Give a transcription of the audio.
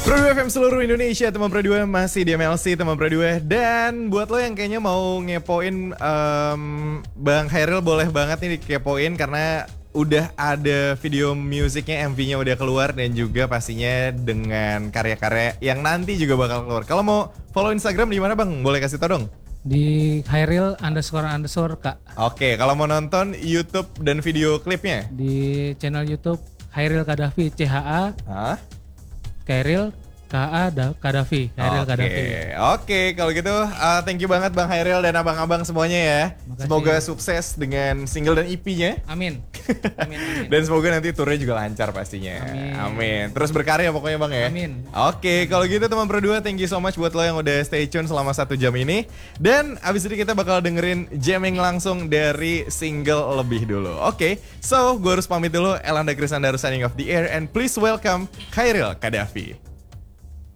Pro 2 FM seluruh Indonesia, teman Pro 2 masih di MLC, teman Pro 2. Dan buat lo yang kayaknya mau ngepoin Bang Khairil, boleh banget nih dikepoin karena udah ada video musiknya, MV-nya udah keluar dan juga pastinya dengan karya-karya yang nanti juga bakal keluar. Kalau mau follow Instagram di mana Bang? Boleh kasih tau dong? Di Khairil__ Kak. Oke, kalau mau nonton YouTube dan video klipnya? Di channel YouTube Khairil Kadafi, CHA Hah? Khairil Kadafi. Khairil Kadafi. Oke, kalau gitu thank you banget Bang Khairil dan abang-abang semuanya ya. Makasih. Semoga sukses dengan single dan EP-nya. Amin. Amin. Dan semoga nanti turnya juga lancar pastinya. Amin. Terus berkarya pokoknya Bang ya. Amin. Oke, kalau gitu teman Pro 2, thank you so much buat lo yang udah stay tune selama 1 jam ini. Dan abis itu kita bakal dengerin jamming langsung dari single lebih dulu. Oke, so gue harus pamit dulu. Elanda Krisnandar signing off the air and please welcome Khairil Kadafi.